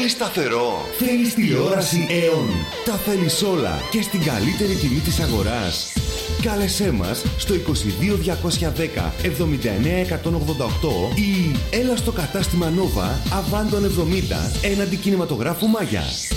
Θέλεις σταθερό? Θέλεις τηλεόραση Aeon? Τα θέλεις όλα και στην καλύτερη τιμή της αγοράς. Κάλεσέ μας στο 22 210 79 188 ή έλα στο κατάστημα Nova Αβάντων 70 έναντι κινηματογράφου Μάγια.